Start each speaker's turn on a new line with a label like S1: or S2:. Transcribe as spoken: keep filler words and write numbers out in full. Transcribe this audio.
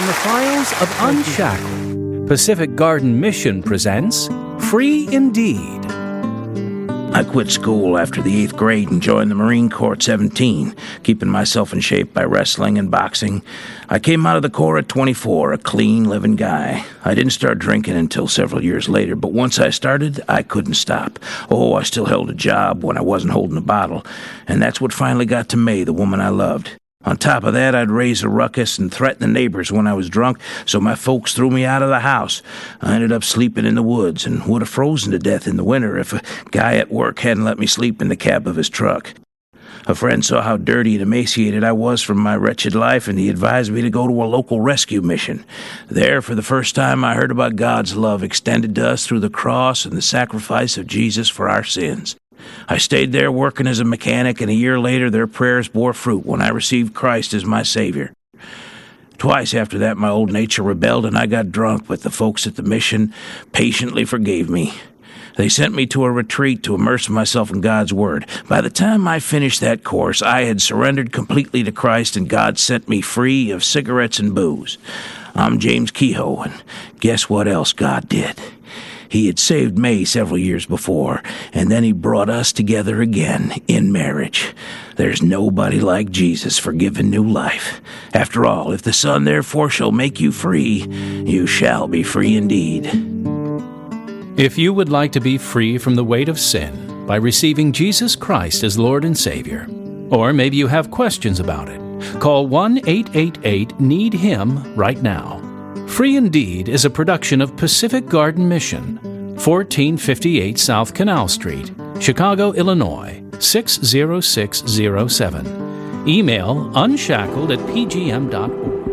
S1: From the files of Unshackled, Pacific Garden Mission presents Free Indeed.
S2: I quit school after the eighth grade and joined the Marine Corps at seventeen, keeping myself in shape by wrestling and boxing. I came out of the Corps at twenty-four, a clean, living guy. I didn't start drinking until several years later, but once I started, I couldn't stop. Oh, I still held a job when I wasn't holding a bottle, and that's what finally got to May, the woman I loved. On top of that, I'd raise a ruckus and threaten the neighbors when I was drunk, so my folks threw me out of the house. I ended up sleeping in the woods and would have frozen to death in the winter if a guy at work hadn't let me sleep in the cab of his truck. A friend saw how dirty and emaciated I was from my wretched life, and he advised me to go to a local rescue mission. There, for the first time, I heard about God's love extended to us through the cross and the sacrifice of Jesus for our sins. I stayed there working as a mechanic, and a year later their prayers bore fruit when I received Christ as my Savior. Twice after that my old nature rebelled and I got drunk, but the folks at the mission patiently forgave me. They sent me to a retreat to immerse myself in God's Word. By the time I finished that course, I had surrendered completely to Christ, and God set me free of cigarettes and booze. I'm James Kehoe, and guess what else God did? He had saved May several years before, and then he brought us together again in marriage. There's nobody like Jesus for giving new life. After all, if the Son therefore shall make you free, you shall be free indeed.
S1: If you would like to be free from the weight of sin by receiving Jesus Christ as Lord and Savior, or maybe you have questions about it, call one eight eight eight need him right now. Free Indeed is a production of Pacific Garden Mission, fourteen fifty-eight South Canal Street, Chicago, Illinois, six zero six zero seven. Email unshackled at p g m dot org.